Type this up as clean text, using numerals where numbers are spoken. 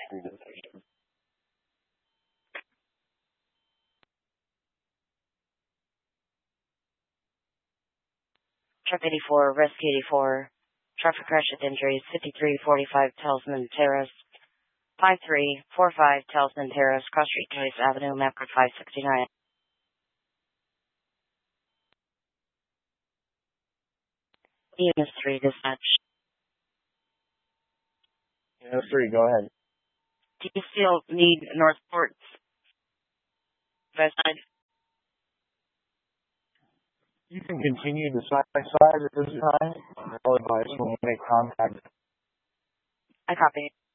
Truck 84, Rescue 84, traffic crash with injuries, 5345 Talisman Terrace, 5345 Talisman Terrace, Cross Street, Joyce Avenue, map code 569. EMS 3 dispatch. EMS 3, go ahead. Do you still need Northport West Side? You can continue the side-by-side at this time. I'll advise when we make contact. I copy.